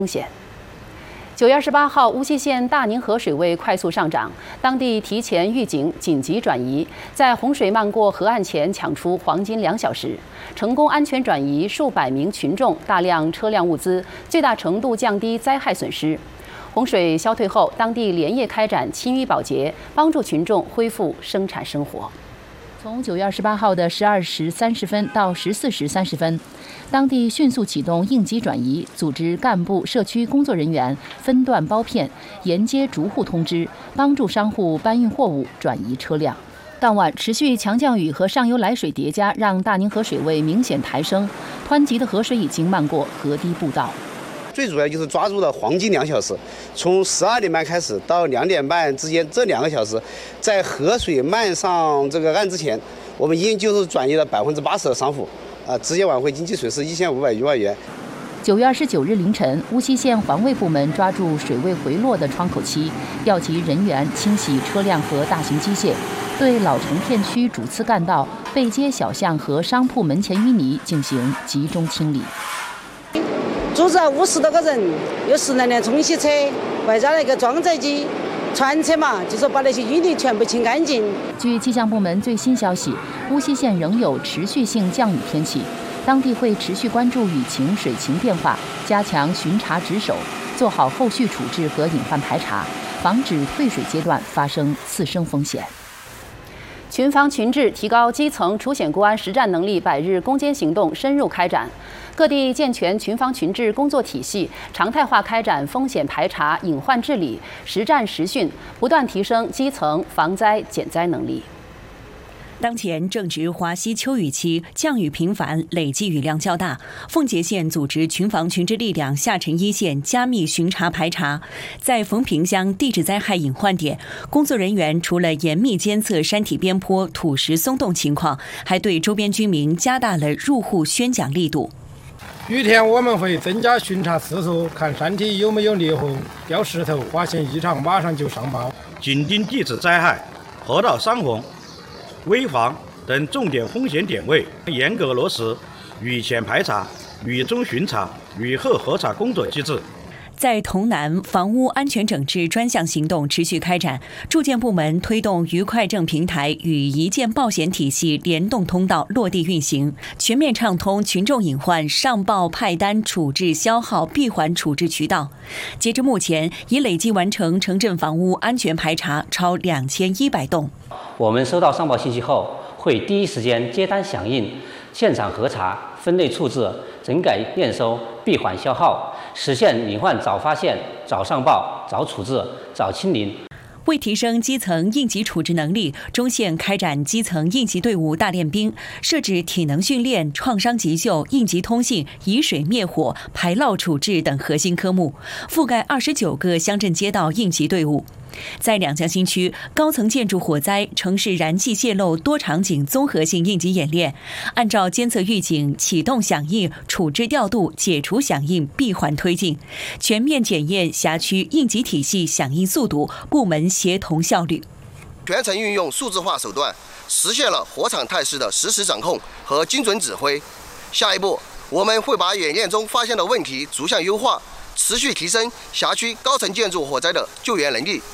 风险。9月28号，无锡县大宁河水位快速上涨，当地提前预警，紧急转移，在洪水漫过河岸前抢出黄金2小时，成功安全转移数百名群众、大量车辆物资，最大程度降低灾害损失。洪水消退后，当地连夜开展清淤保洁，帮助群众恢复生产生活。从9月28号的12时30分到14时30分，当地迅速启动应急转移，组织干部、社区工作人员分段包片，沿街逐户通知，帮助商户搬运货物、转移车辆。当晚，持续强降雨和上游来水叠加，让大宁河水位明显抬升，湍急的河水已经漫过河堤步道。 最主要就是抓住了黄金2小时，从12点半开始到2点半之间这2个小时，在河水漫上这个岸之前，我们已经就是转移了80%的商户，直接挽回经济损失1500余万元。 9月29日凌晨，无锡县环卫部门抓住水位回落的窗口期，调集人员清洗车辆和大型机械，对老城片区主次干道、背街小巷和商铺门前淤泥进行集中清理。 组织了50多个人，有10来辆冲洗车，外加那个装载机、船车嘛，就说把那些淤泥全部清干净。 据气象部门最新消息，无锡县仍有持续性降雨天气，当地会持续关注雨情、水情变化，加强巡查值守，做好后续处置和隐患排查，防止退水阶段发生次生风险。群防群治，提高基层出险国安实战能力100日攻坚行动深入开展，各地健全群防群治工作体系，常态化开展风险排查、隐患治理，实战实训，不断提升基层防灾减灾能力。 当前正值华西秋雨期，降雨频繁，累计雨量较大。奉节县组织群防群治力量下沉一线，加密巡查排查。在冯平乡地质灾害隐患点，工作人员除了严密监测山体边坡、土石松动情况，还对周边居民加大了入户宣讲力度。 雨天我们会增加巡查次数，看山体有没有裂痕、掉石头，发现异常马上就上报。 紧盯地质灾害、河道伤洪、危房等重点风险点位，严格落实雨前排查、雨中巡查、雨后核查工作机制。 在潼南，房屋安全整治专项行动持续开展，住建部门推动愉快证平台与一键报险体系联动通道落地运行，全面畅通群众隐患上报、派单、处置、消耗、闭环处置渠道。截至目前，已累计完成城镇房屋安全排查超2100栋。 我们收到上报信息后，会第一时间接单响应，现场核查、分类处置、整改验收、闭环消耗，实现隐患早发现、早上报、早处置、早清零。 为提升基层应急处置能力，中县开展基层应急队伍大练兵，设置体能训练、创伤急救、应急通信、以水灭火、排涝处置等核心科目，覆盖29个乡镇街道应急队伍。在两江新区，高层建筑火灾、城市燃气泄漏多场景综合性应急演练，按照监测预警、启动响应、处置调度、解除响应闭环推进，全面检验辖区应急体系响应速度、部门协同效率， 全程运用数字化手段，实现了火场态势的实时掌控和精准指挥。下一步，我们会把演练中发现的问题逐项优化，持续提升辖区高层建筑火灾的救援能力。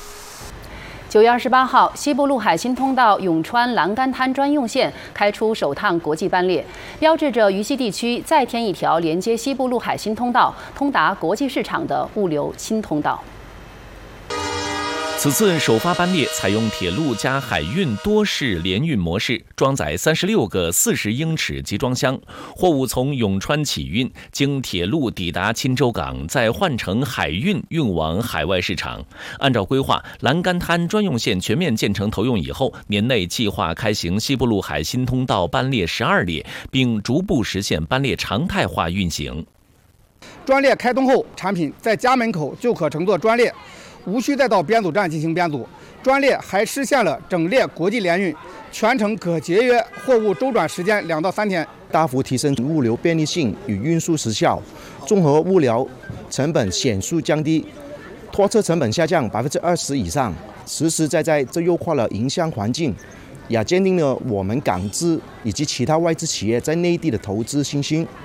9月28号，西部陆海新通道永川栏杆滩专用线开出首趟国际班列，标志着渝西地区再添一条连接西部陆海新通道、通达国际市场的物流新通道。 此次首发班列采用铁路加海运多式联运模式，装载36个40英尺集装箱，货物从永川起运，经铁路抵达钦州港，再换乘海运运往海外市场。按照规划，栏杆滩专用线全面建成投用以后，年内计划开行西部陆海新通道班列12列，并逐步实现班列常态化运行。 专列开通后，产品在家门口就可乘坐专列，无需再到编组站进行编组。专列还实现了整列国际联运，全程可节约货物周转时间2到3天， 大幅提升物流便利性与运输时效，综合物流成本显著降低，拖车成本下降20%以上，实实在在这优化了营商环境，也坚定了我们港资以及其他外资企业在内地的投资信心。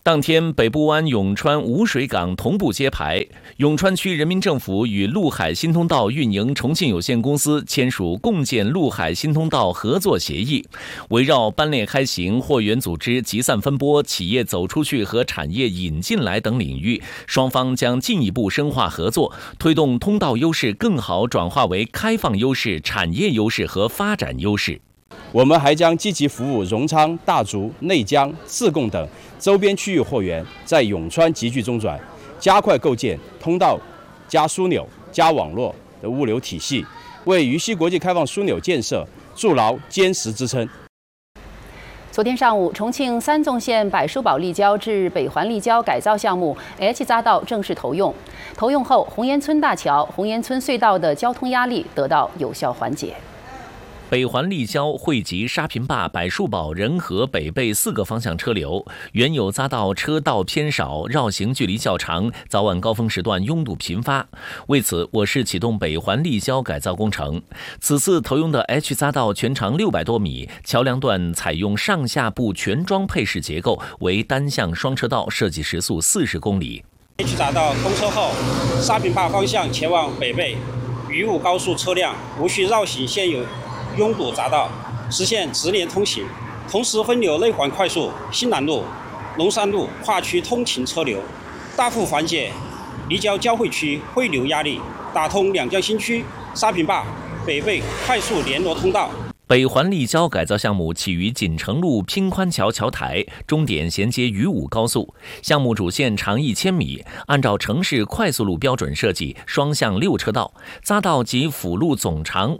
当天，北部湾永川污水港同步揭牌，永川区人民政府与陆海新通道运营重庆有限公司签署共建陆海新通道合作协议。围绕班列开行、货源组织、集散分拨、企业走出去和产业引进来等领域，双方将进一步深化合作，推动通道优势更好转化为开放优势、产业优势和发展优势。 我们还将积极服务荣昌、大竹、内江、自贡等周边区域货源在永川集聚中转，加快构建通道加枢纽加网络的物流体系，为渝西国际开放枢纽建设筑牢坚实支撑。 昨天上午，重庆三纵线柏树堡立交至北环立交改造项目 H 匝道正式投用。投用后，红岩村大桥、红岩村隧道的交通压力得到有效缓解。 北环立交汇集沙坪坝、柏树堡、仁和、北碚4个方向车流，原有匝道车道偏少，绕行距离较长，早晚高峰时段拥堵频发。为此，我市启动北环立交改造工程。此次投用的 H 匝道全长600多米，桥梁段采用上下部全装配式结构，为单向双车道，设计时速40公里。 H 匝道通车后，沙坪坝方向前往北碚渝武高速车辆无需绕行现有拥堵匝道，实现直连通行，同时分流内环快速、新南路、龙山路跨区通勤车流，大幅缓解立交交汇区汇流压力，打通两江新区、沙坪坝、北碚快速联络通道。 北环立交改造项目起于锦城路拼宽桥桥台，终点衔接渝武高速。项目主线长1000米，按照城市快速路标准设计，双向6车道，匝道及辅路总长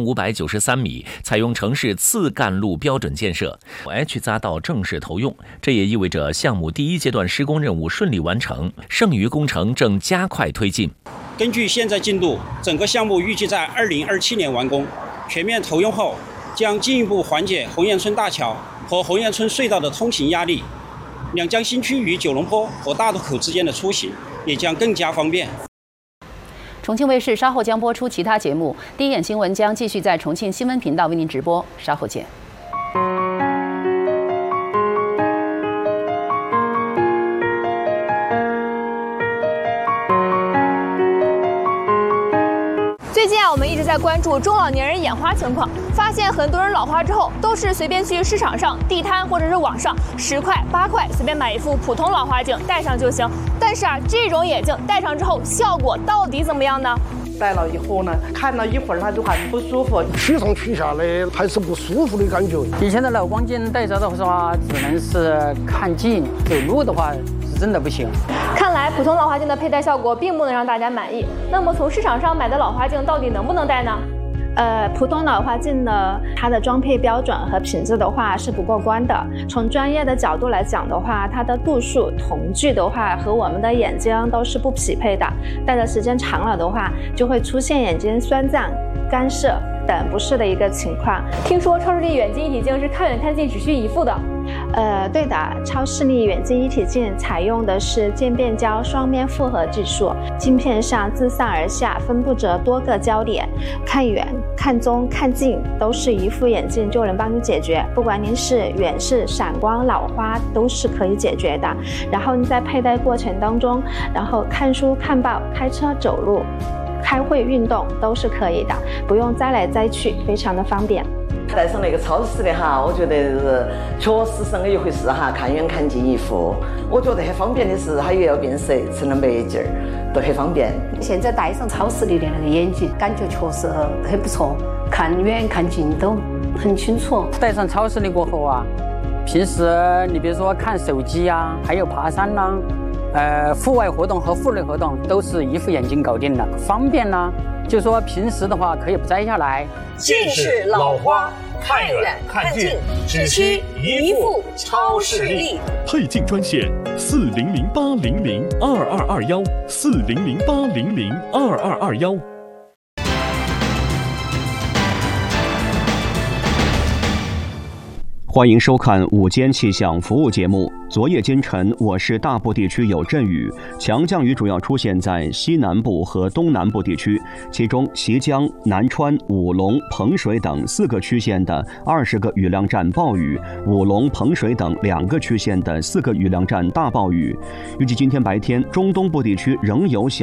5593米，采用城市次干路标准建设。H 匝道正式投用，这也意味着项目第1阶段施工任务顺利完成，剩余工程正加快推进。 根据现在进度，整个项目预计在2027年完工。全面投用后，将进一步缓解红岩村大桥和红岩村隧道的通行压力，两江新区与九龙坡和大渡口之间的出行也将更加方便。 重庆卫视稍后将播出其他节目，第一眼新闻将继续在重庆新闻频道为您直播，稍后见。 最近我们一直在关注中老年人眼花情况，发现很多人老花之后都是随便去市场上、地摊或者是网上10块、8块随便买一副普通老花镜戴上就行。但是这种眼镜戴上之后效果到底怎么样呢？ 戴了以后呢，看了一会儿它就很不舒服， 取上取下来还是不舒服的感觉。 以前的老光镜戴着的话，只能是看近，走路的话是真的不行。 看来普通老花镜的佩戴效果并不能让大家满意。那么从市场上买的老花镜到底能不能戴呢？ 普通老花镜呢，它的装配标准和品质的话是不过关的。从专业的角度来讲的话，它的度数、瞳距的话和我们的眼睛都是不匹配的。戴的时间长了的话，就会出现眼睛酸胀、干涩等不适的一个情况。 听说超视力远近一体镜是看远看近只需一副的。 对的，超视力远近一体镜采用的是渐变焦双面复合技术，镜片上自上而下分布着多个焦点，看远、看中、看近都是一副眼镜就能帮你解决。不管您是远视、散光、老花，都是可以解决的。然后你在佩戴过程当中，然后看书、看报、开车、走路、开会、运动都是可以的，不用摘来摘去，非常的方便。 戴上那个超视的哈，我觉得确实是那一回事哈，看远看近一副。我觉得很方便的是，它也要变色，成了墨镜儿，都很方便。 现在戴上超视力的那个眼镜，感觉确实很不错，看远看近都很清楚。 戴上超视力过后啊，平时你比如说看手机啊，还有爬山啦、户外活动和户内活动都是一副眼镜搞定的，方便呢。就说平时的话可以不摘下来。 近视老花，看远看近，只需一副超视力。 配镜专线4008002221，4008002221。 欢迎收看午间气象服务节目。昨夜今晨，我市大部地区有阵雨，强降雨主要出现在西南部和东南部地区，其中习江、南川、武隆、彭水等4个区县的20个雨量占暴雨，武隆、彭水等2个区县的4个雨量占大暴雨。预计今天白天，中东部地区仍有小